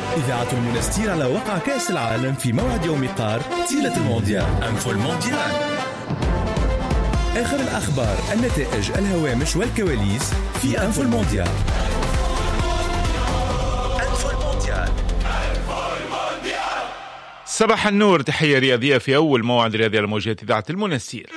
إذاعة المنستير على وقع كأس العالم في موعد يوم قار تيلة المونديال. أنفو المونديال. آخر الأخبار، النتائج، الهوامش والكواليس في أنفو المونديال. أنفو المونديال. صباح النور، تحية رياضية في أول موعد رياضي على موجات إذاعة المنستير.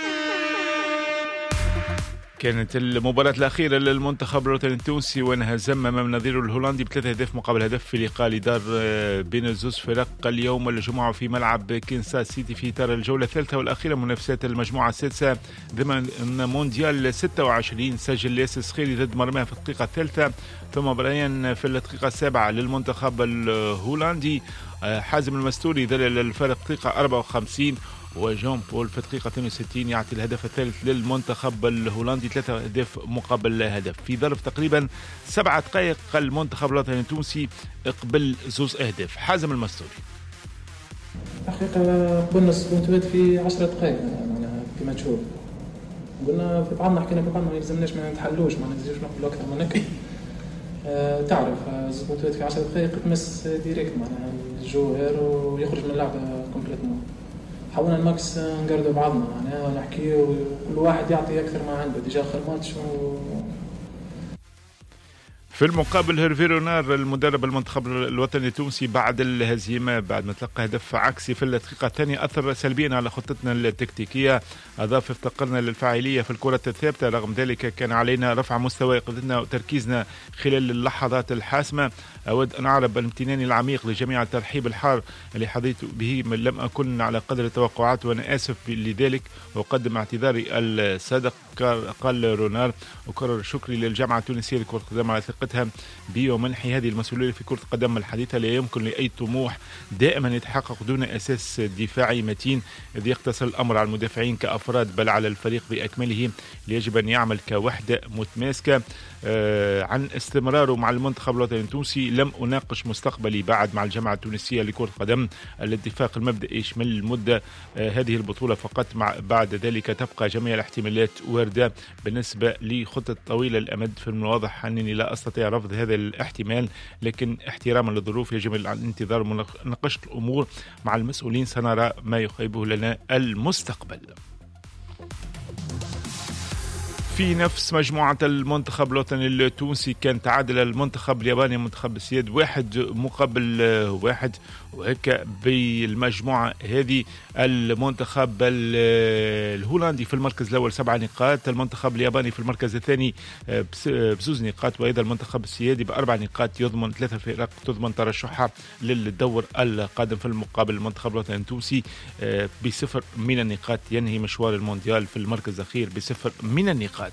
كانت المباراة الأخيرة للمنتخب الوطني التونسي وانهزم أمام نظيره الهولندي ب3 أهداف مقابل هدف في لقاء لدار بين الزوز فرق اليوم الجمعة في ملعب كينساس سيتي في إطار الجولة الثالثة والأخيرة منافسات المجموعة السادسة ضمن مونديال 26. سجل ياسر سخيري ضد مرماه في الدقيقة الثالثة، ثم مباريان في الدقيقة 7 للمنتخب الهولندي. حازم المستوري ذلل الفارق دقيقة 54، وجون بول في الدقيقة 62 يعطي الهدف الثالث للمنتخب الهولندي، 3 أهداف مقابل هدف في ظرف تقريبا 7 دقائق. المنتخب الوطني التونسي قبل 2 أهداف. حازم المستوري: حقيقة قلنا سبونتوات في 10 دقائق كما تشوف، قلنا في بعضنا حكينا في بعضنا ما يلزمناش ما نتحلوش ما نزيدوش نقولوا أكثر من هيك. تعرف سبونتوات في 10 دقائق تمس ديريكت معناها الجوهر ويخرج من اللعبة كومبليتمون. حاولنا الماكس نقردوا بعضنا معناها ونحكي وكل واحد يعطي أكثر ما عنده. ديجا آخر ماتش في المقابل هيرفي رونار المدرب المنتخب الوطني التونسي بعد الهزيمة بعد ما تلقى هدف عكسي في الدقيقة الثانية أثر سلبيا على خطتنا التكتيكية. أضاف: افتقرنا للفاعلية في الكرة الثابتة، رغم ذلك كان علينا رفع مستوى قدرتنا وتركيزنا خلال اللحظات الحاسمة. أود أن أعرب امتناني العميق لجميع الترحيب الحار اللي حظيت به، من لم أكن على قدر التوقعات وأنا آسف لذلك وأقدم اعتذاري الصادق. قال رونار: أكرر شكري للجامعة التونسية لكرة القدم على ثقتها بي ومنحي هذه المسؤولية في كرة القدم الحديثة. لا يمكن لأي طموح دائما يتحقق دون أساس دفاعي متين، إذ يقتصر الأمر على المدافعين كأفراد بل على الفريق بأكمله، يجب أن يعمل كوحدة متماسكة. عن استمراره مع المنتخب الوطني التونسي: لم أناقش مستقبلي بعد مع الجامعة التونسية لكرة القدم. الاتفاق المبدئي يشمل المدة هذه البطولة فقط، بعد ذلك تبقى جميع الاحتمالات واردة. بالنسبة لخطة طويلة الأمد فمن الواضح أنني لا أستطيع رفض هذا الاحتمال، لكن احتراما للظروف يجب الانتظار ومناقشة الأمور مع المسؤولين، سنرى ما يخيبه لنا المستقبل. في نفس مجموعة المنتخب الوطني التونسي كان تعادل المنتخب الياباني منتخب السياد 1-1، وهيك بالمجموعة هذه المنتخب الهولندي في المركز الأول 7 نقاط، المنتخب الياباني في المركز الثاني ب2 نقاط، وأيضا المنتخب السيادي ب4 نقاط. يضمن 3 فرق تضمن ترشحها للدور القادم. في المقابل المنتخب الوطني التونسي ب0 من النقاط ينهي مشوار المونديال في المركز الأخير ب0 من النقاط.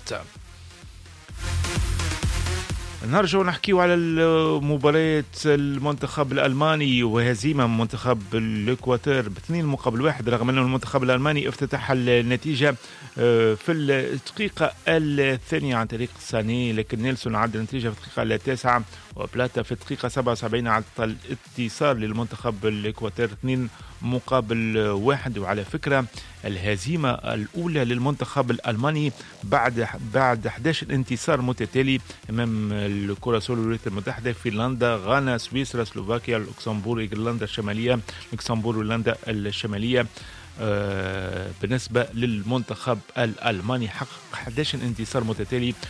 نرجع نحكيو على مباراة المنتخب الألماني وهزيمة منتخب الإكواتور ب2-1، رغم أن المنتخب الألماني افتتح النتيجة في الدقيقة الثانية عن طريق ساني، لكن نيلسون عدل النتيجة في الدقيقة 9 وبلاتا في الدقيقة 77 عدت الاتصال للمنتخب الإكواتور 2-1. وعلى فكرة الهزيمة الأولى للمنتخب الألماني بعد 11 انتصار متتالي أمام الكوراسول والولايات المتحدة، فنلندا، غانا، سويسرا، سلوفاكيا، لوكسمبورغ، إيرلندا الشمالية، لوكسمبورغ وإيرلندا الشمالية. بالنسبة للمنتخب الألماني حقق 11 انتصار متتالي